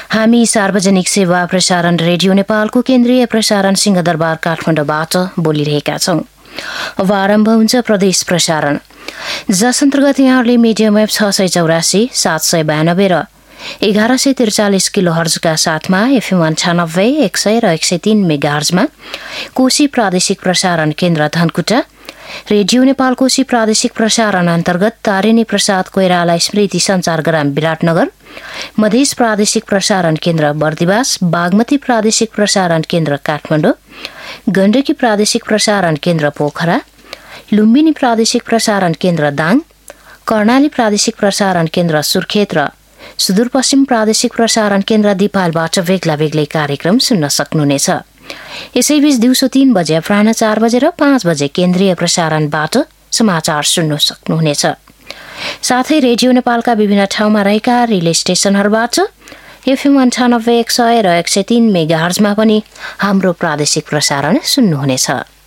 हामी सार्वजनिक सेवा प्रसारण रेडियो नेपालको केन्द्रीय प्रसारण सिंहदरबार काठमाडौँबाट बोलिरहेका छौं। अब आरम्भ हुन्छ प्रदेश प्रसारण, जस अन्तर्गत यहाँहरूले मिडियम वेभ 684, 792 र 1143 किलो हर्जका साथमा एफएम 98, 100 र 103 मेगाहर्जमा कोशी प्रादेशिक प्रसारण केन्द्र धनकुटा, रेडियो नेपाल कोशी प्रादेशिक प्रसारण अन्तर्गत तारिणी प्रसाद कोइराला स्मृति संचारग्राम विराटनगर, मधेस प्रादेशिक प्रसारण केन्द्र बर्दिवास, बागमती प्रादेशिक प्रसारण केन्द्र काठमाडौँ, गण्डकी प्रादेशिक प्रसारण केन्द्र पोखरा, लुम्बिनी प्रादेशिक प्रसारण केन्द्र दाङ, कर्णाली प्रादेशिक प्रसारण केन्द्र सुर्खेत र सुदूरपश्चिम प्रादेशिक प्रसारण केन्द्र दिपालबाट बेग्ला बेग्लै कार्यक्रम सुन्न सक्नुहुनेछ। यसैबीच दिउँसो 3 बजे, अपराह्न 4 बजे र 5 बजे केन्द्रीय प्रसारणबाट समाचार सुन्न सक्नुहुनेछ। साथै रेडियो नेपालका विभिन्न ठाउँमा रहेका रिले स्टेशनहरूबाट एफएम 98, 100 र 103 मेगाहर्जमा पनि हाम्रो प्रादेशिक प्रसारण सुन्नुहुनेछ।